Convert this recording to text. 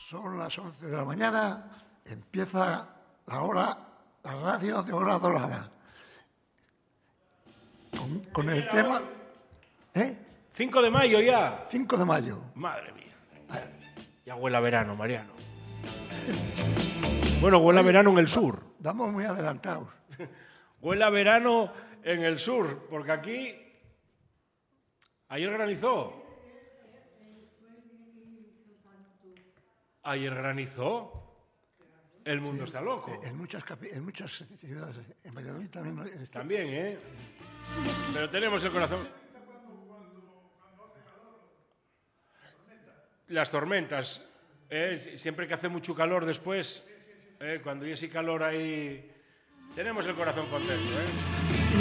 Son las 11 de la mañana, empieza la radio de Hora Dorada. Con el tema... 5 de mayo ya. 5 de mayo. Madre mía. Ya huele a verano, Mariano. Bueno, huele a verano en el sur. Vamos muy adelantados. Huele a verano en el sur, porque aquí... Ayer granizó. Ayer granizó. El mundo está loco. En muchas ciudades. En Valladolid también. También, ¿eh? Pero tenemos el corazón. Las tormentas. Siempre que hace mucho calor después, cuando hay ese calor ahí, tenemos el corazón contento, ¿eh?